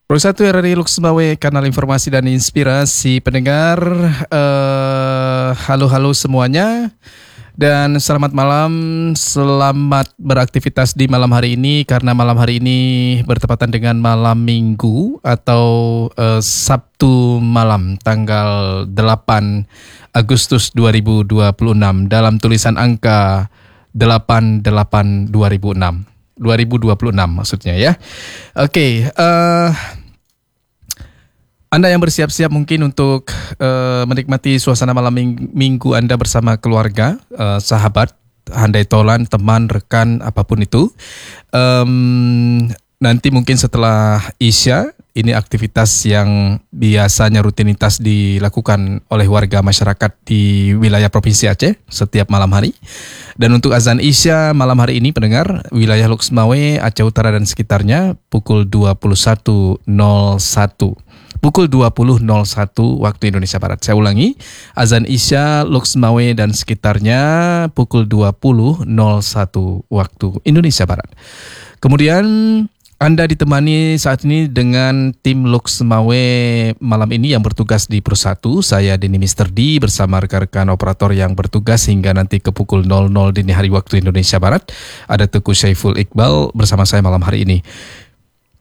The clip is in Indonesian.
Satu RRI Luxmawe, kanal informasi dan inspirasi pendengar. Halo semuanya. Dan selamat malam, selamat beraktivitas di malam hari ini. Karena malam hari ini bertepatan dengan malam minggu atau Sabtu malam tanggal 8 Agustus 2026. Dalam tulisan angka 88 2026 maksudnya ya. Oke, Anda yang bersiap-siap mungkin untuk menikmati suasana malam minggu Anda bersama keluarga, sahabat, handai tolan, teman, rekan, apapun itu. Nanti mungkin setelah Isya, ini aktivitas yang biasanya rutinitas dilakukan oleh warga masyarakat di wilayah Provinsi Aceh setiap malam hari. Dan untuk azan Isya malam hari ini pendengar, wilayah Luxmawe, Aceh Utara dan sekitarnya pukul 21.01. Pukul 20.01 waktu Indonesia Barat. Saya ulangi, azan Isya Luxmawe dan sekitarnya pukul 20.01 waktu Indonesia Barat. Kemudian Anda ditemani saat ini dengan tim Luxmawe malam ini yang bertugas di Persatu. Saya Denny Mr. D bersama rekan-rekan operator yang bertugas hingga nanti ke pukul 00 dini hari waktu Indonesia Barat. Ada Teguh Syaiful Iqbal bersama saya malam hari ini.